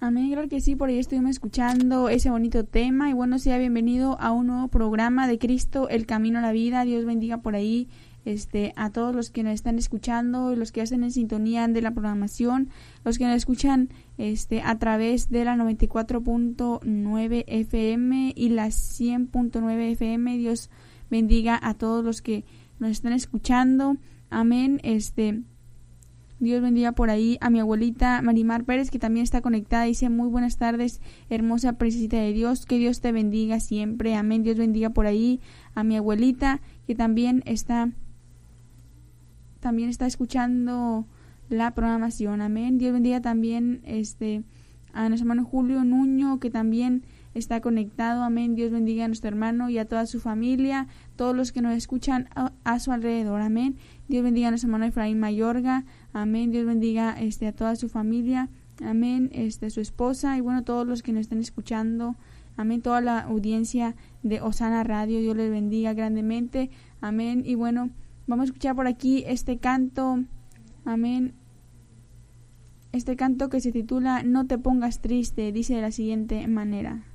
Amén, claro que sí, por ahí estuvimos escuchando ese bonito tema y bueno, sea bienvenido a un nuevo programa de Cristo, el Camino a la Vida. Dios bendiga por ahí a todos los que nos están escuchando y los que hacen en sintonía de la programación, los que nos escuchan a través de la 94.9 FM y la 100.9 FM. Dios bendiga a todos los que nos están escuchando. Amén. Dios bendiga por ahí a mi abuelita Marimar Pérez, que también está conectada. Dice: muy buenas tardes, hermosa princesita de Dios, que Dios te bendiga siempre. Amén. Dios bendiga por ahí a mi abuelita, que también está escuchando la programación. Amén. Dios bendiga también a nuestro hermano Julio Nuño, que también está conectado. Amén. Dios bendiga a nuestro hermano y a toda su familia, todos los que nos escuchan a su alrededor. Amén. Dios bendiga a nuestro hermano Efraín Mayorga. Amén. Dios bendiga a toda su familia. Amén. Su esposa y bueno, todos los que nos estén escuchando. Amén. Toda la audiencia de Osana Radio. Dios les bendiga grandemente. Amén. Y bueno, vamos a escuchar por aquí este canto. Amén. Este canto que se titula No te pongas triste, dice de la siguiente manera.